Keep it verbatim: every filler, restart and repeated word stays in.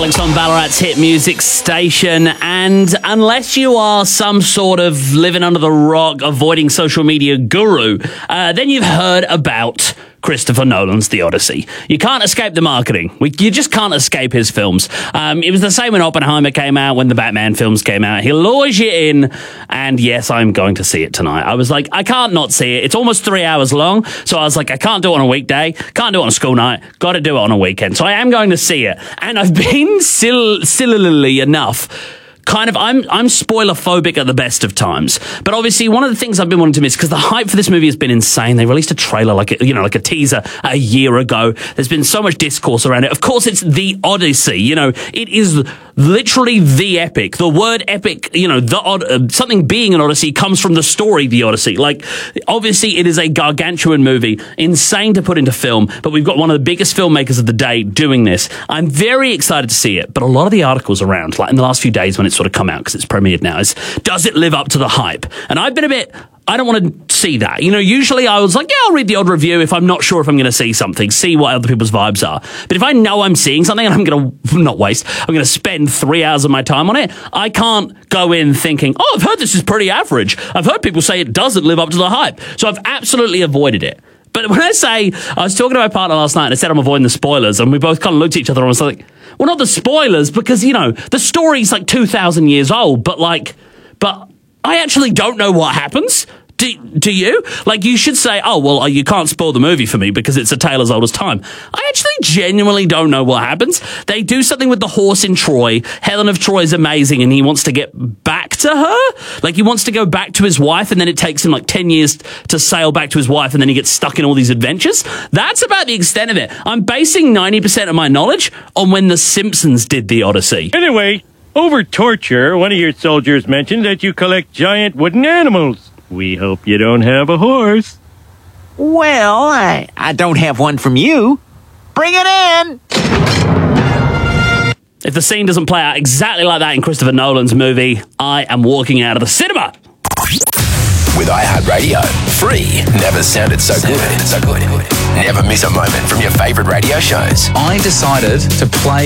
Alex on Ballarat's hit music station, and unless you are some sort of living under the rock, avoiding social media guru, uh, then you've heard about Christopher Nolan's The Odyssey. You can't escape the marketing. We, you just can't escape his films. Um, it was the same when Oppenheimer came out, when the Batman films came out. He lures you in, and yes, I'm going to see it tonight. I was like, I can't not see it. It's almost three hours long, so I was like, I can't do it on a weekday, can't do it on a school night, got to do it on a weekend. So I am going to see it, and I've been still, sillily enough kind of, I'm I'm spoiler phobic at the best of times. But obviously, one of the things I've been wanting to miss, because the hype for this movie has been insane. They released a trailer, like a, you know, like a teaser a year ago. There's been so much discourse around it. Of course, it's The Odyssey. You know, it is literally the epic. The word epic, you know, the odd, uh, something being an Odyssey comes from the story, The Odyssey. Like, obviously, it is a gargantuan movie, insane to put into film, but we've got one of the biggest filmmakers of the day doing this. I'm very excited to see it, but a lot of the articles around, like in the last few days when it's sort of come out, because it's premiered now, is, does it live up to the hype? And I've been a bit, I don't want to see that. You know, usually I was like, yeah, I'll read the odd review if I'm not sure if I'm going to see something, see what other people's vibes are. But if I know I'm seeing something and I'm going to not waste, I'm going to spend three hours of my time on it, I can't go in thinking, oh, I've heard this is pretty average. I've heard people say it doesn't live up to the hype. So I've absolutely avoided it. But when I say, I was talking to my partner last night and I said I'm avoiding the spoilers, and we both kind of looked at each other and was like, well, not the spoilers, because, you know, the story's like two thousand years old, but like, but I actually don't know what happens. Do, do you? Like, you should say, oh, well, you can't spoil the movie for me because it's a tale as old as time. I actually genuinely don't know what happens. They do something with the horse in Troy. Helen of Troy is amazing, and he wants to get back to her. Like, he wants to go back to his wife, and then it takes him like ten years to sail back to his wife, and then he gets stuck in all these adventures. That's about the extent of it. I'm basing ninety percent of my knowledge on when The Simpsons did The Odyssey. Anyway, over torture, one of your soldiers mentioned that you collect giant wooden animals. We hope you don't have a horse. Well, I, I don't have one from you. Bring it in! If the scene doesn't play out exactly like that in Christopher Nolan's movie, I am walking out of the cinema. With iHeartRadio, free never sounded so good. So good. Never miss a moment from your favourite radio shows. I decided to play